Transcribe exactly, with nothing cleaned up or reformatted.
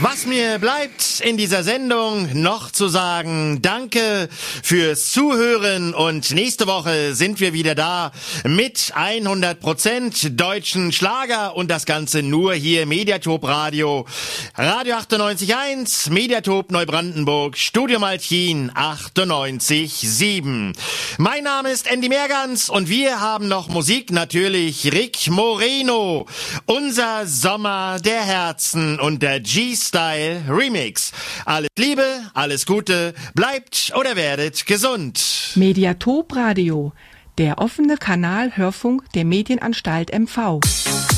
Was mir bleibt in dieser Sendung noch zu sagen, danke fürs Zuhören und nächste Woche sind wir wieder da mit hundert Prozent deutschen Schlager und das Ganze nur hier Mediatop Radio, Radio achtundneunzig Komma eins, Mediatop Neubrandenburg, Studio Malchin achtundneunzig Komma sieben. Mein Name ist Andy Mergans und wir haben noch Musik, natürlich Rick Moreno, unser Sommer der Herzen und der G-Style Remix. Alles Liebe, alles Gute, bleibt oder werdet gesund. Mediatop Radio, der offene Kanal Hörfunk der Medienanstalt M V.